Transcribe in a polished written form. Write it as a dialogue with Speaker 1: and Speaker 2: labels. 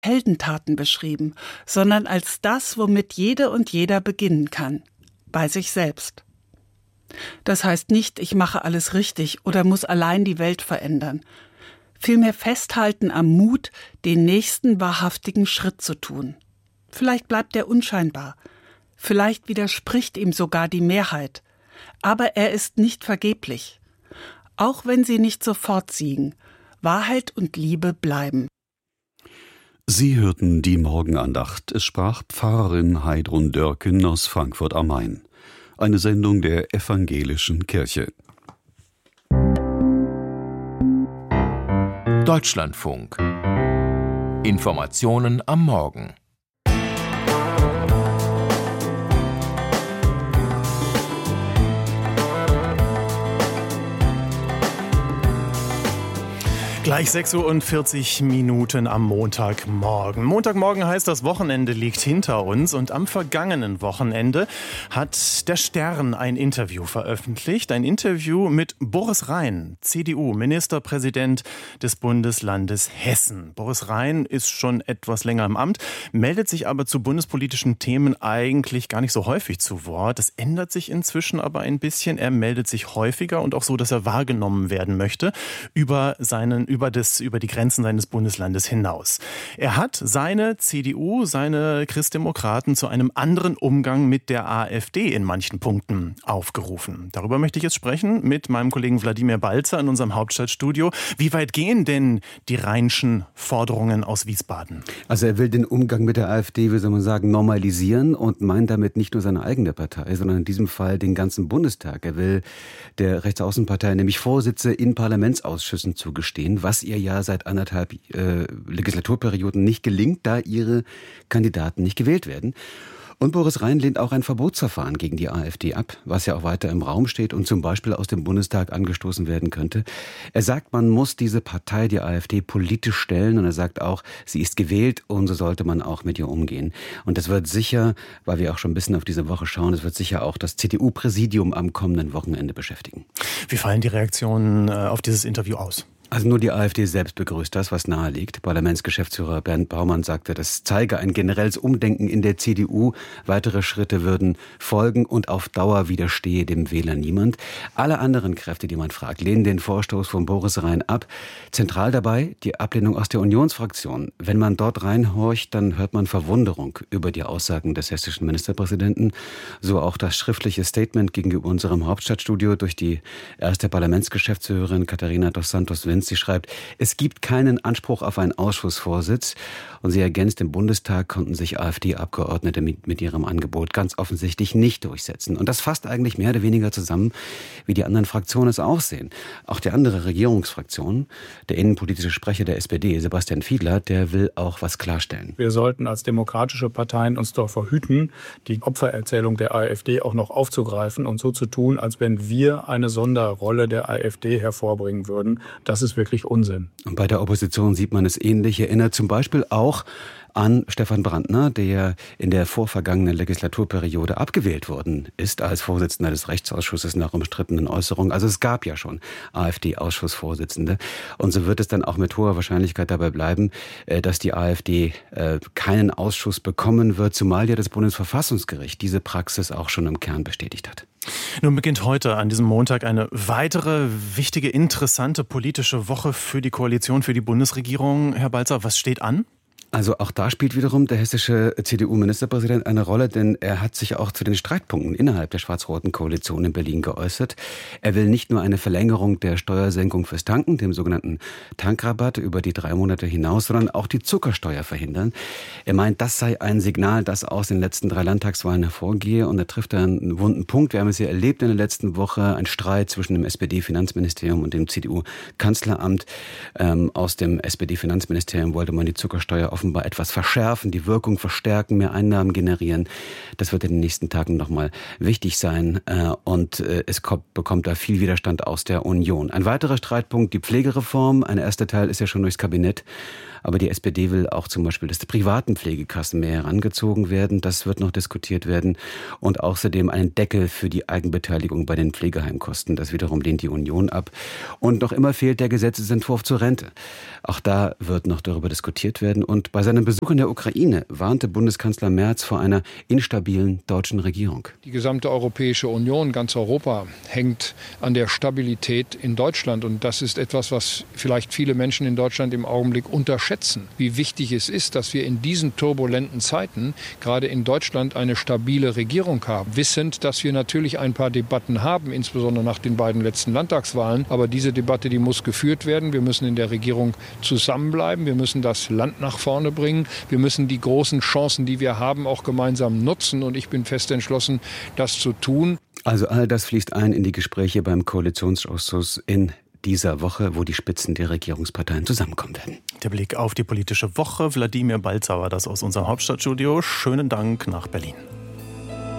Speaker 1: Heldentaten beschrieben, sondern als das, womit jede und jeder beginnen kann. Bei sich selbst. Das heißt nicht, ich mache alles richtig oder muss allein die Welt verändern. Vielmehr festhalten am Mut, den nächsten wahrhaftigen Schritt zu tun. Vielleicht bleibt er unscheinbar. Vielleicht widerspricht ihm sogar die Mehrheit. Aber er ist nicht vergeblich. Auch wenn sie nicht sofort siegen. Wahrheit und Liebe bleiben.
Speaker 2: Sie hörten die Morgenandacht. Es sprach Pfarrerin Heidrun Dörken aus Frankfurt am Main. Eine Sendung der Evangelischen Kirche.
Speaker 3: Deutschlandfunk. Informationen am Morgen.
Speaker 4: Gleich 6:40 Uhr am Montagmorgen. Montagmorgen heißt, das Wochenende liegt hinter uns und am vergangenen Wochenende hat der Stern ein Interview veröffentlicht. Ein Interview mit Boris Rhein, CDU-Ministerpräsident des Bundeslandes Hessen. Boris Rhein ist schon etwas länger im Amt, meldet sich aber zu bundespolitischen Themen eigentlich gar nicht so häufig zu Wort. Das ändert sich inzwischen aber ein bisschen. Er meldet sich häufiger und auch so, dass er wahrgenommen werden möchte über die Grenzen seines Bundeslandes hinaus. Er hat seine CDU, seine Christdemokraten zu einem anderen Umgang mit der AfD in manchen Punkten aufgerufen. Darüber möchte ich jetzt sprechen mit meinem Kollegen Wladimir Balzer in unserem Hauptstadtstudio. Wie weit gehen denn die Rheinschen Forderungen aus Wiesbaden?
Speaker 5: Also er will den Umgang mit der AfD, wie soll man sagen, normalisieren und meint damit nicht nur seine eigene Partei, sondern in diesem Fall den ganzen Bundestag. Er will der Rechtsaußenpartei nämlich Vorsitze in Parlamentsausschüssen zugestehen, was ihr ja seit 1,5 Legislaturperioden nicht gelingt, da ihre Kandidaten nicht gewählt werden. Und Boris Rhein lehnt auch ein Verbotsverfahren gegen die AfD ab, was ja auch weiter im Raum steht und zum Beispiel aus dem Bundestag angestoßen werden könnte. Er sagt, man muss diese Partei, die AfD, politisch stellen und er sagt auch, sie ist gewählt und so sollte man auch mit ihr umgehen. Und das wird sicher, weil wir auch schon ein bisschen auf diese Woche schauen, das wird sicher auch das CDU-Präsidium am kommenden Wochenende beschäftigen.
Speaker 4: Wie fallen die Reaktionen auf dieses Interview aus?
Speaker 5: Also nur die AfD selbst begrüßt das, was nahe liegt. Parlamentsgeschäftsführer Bernd Baumann sagte, das zeige ein generelles Umdenken in der CDU. Weitere Schritte würden folgen und auf Dauer widerstehe dem Wähler niemand. Alle anderen Kräfte, die man fragt, lehnen den Vorstoß von Boris Rhein ab. Zentral dabei die Ablehnung aus der Unionsfraktion. Wenn man dort reinhorcht, dann hört man Verwunderung über die Aussagen des hessischen Ministerpräsidenten. So auch das schriftliche Statement gegenüber unserem Hauptstadtstudio durch die erste Parlamentsgeschäftsführerin Katharina dos Santos-Vinz. Sie schreibt, es gibt keinen Anspruch auf einen Ausschussvorsitz. Und sie ergänzt, im Bundestag konnten sich AfD-Abgeordnete mit ihrem Angebot ganz offensichtlich nicht durchsetzen. Und das fasst eigentlich mehr oder weniger zusammen, wie die anderen Fraktionen es auch sehen. Auch die andere Regierungsfraktion, der innenpolitische Sprecher der SPD, Sebastian Fiedler, der will auch was klarstellen.
Speaker 6: Wir sollten als demokratische Parteien uns davor hüten, die Opfererzählung der AfD auch noch aufzugreifen und so zu tun, als wenn wir eine Sonderrolle der AfD hervorbringen würden. Das ist wirklich Unsinn.
Speaker 5: Und bei der Opposition sieht man es ähnlich. Erinnert zum Beispiel auch an Stefan Brandner, der in der vorvergangenen Legislaturperiode abgewählt worden ist als Vorsitzender des Rechtsausschusses nach umstrittenen Äußerungen. Also es gab ja schon AfD-Ausschussvorsitzende. Und so wird es dann auch mit hoher Wahrscheinlichkeit dabei bleiben, dass die AfD keinen Ausschuss bekommen wird, zumal ja das Bundesverfassungsgericht diese Praxis auch schon im Kern bestätigt hat.
Speaker 4: Nun beginnt heute an diesem Montag eine weitere wichtige, interessante politische Woche für die Koalition, für die Bundesregierung. Herr Balzer, was steht an?
Speaker 5: Also auch da spielt wiederum der hessische CDU-Ministerpräsident eine Rolle, denn er hat sich auch zu den Streitpunkten innerhalb der schwarz-roten Koalition in Berlin geäußert. Er will nicht nur eine Verlängerung der Steuersenkung fürs Tanken, dem sogenannten Tankrabatt, über die 3 Monate hinaus, sondern auch die Zuckersteuer verhindern. Er meint, das sei ein Signal, das aus den letzten 3 Landtagswahlen hervorgehe, und er trifft da einen wunden Punkt. Wir haben es ja erlebt in der letzten Woche, ein Streit zwischen dem SPD-Finanzministerium und dem CDU-Kanzleramt. Aus dem SPD-Finanzministerium wollte man die Zuckersteuer offenbar etwas verschärfen, die Wirkung verstärken, mehr Einnahmen generieren. Das wird in den nächsten Tagen nochmal wichtig sein, und es bekommt da viel Widerstand aus der Union. Ein weiterer Streitpunkt, die Pflegereform. Ein erster Teil ist ja schon durchs Kabinett, aber die SPD will auch zum Beispiel, dass die privaten Pflegekassen mehr herangezogen werden. Das wird noch diskutiert werden. Und außerdem einen Deckel für die Eigenbeteiligung bei den Pflegeheimkosten. Das wiederum lehnt die Union ab. Und noch immer fehlt der Gesetzesentwurf zur Rente. Auch da wird noch darüber diskutiert werden. Und Und bei seinem Besuch in der Ukraine warnte Bundeskanzler Merz vor einer instabilen deutschen Regierung.
Speaker 7: Die gesamte Europäische Union, ganz Europa, hängt an der Stabilität in Deutschland. Und das ist etwas, was vielleicht viele Menschen in Deutschland im Augenblick unterschätzen. Wie wichtig es ist, dass wir in diesen turbulenten Zeiten gerade in Deutschland eine stabile Regierung haben. Wissend, dass wir natürlich ein paar Debatten haben, insbesondere nach den beiden letzten Landtagswahlen. Aber diese Debatte, die muss geführt werden. Wir müssen in der Regierung zusammenbleiben. Wir müssen das Land nach vorne bringen. Wir müssen die großen Chancen, die wir haben, auch gemeinsam nutzen. Und ich bin fest entschlossen, das zu tun.
Speaker 5: Also all das fließt ein in die Gespräche beim Koalitionsausschuss in dieser Woche, wo die Spitzen der Regierungsparteien zusammenkommen werden.
Speaker 4: Der Blick auf die politische Woche. Wladimir Balzer war das aus unserem Hauptstadtstudio. Schönen Dank nach Berlin.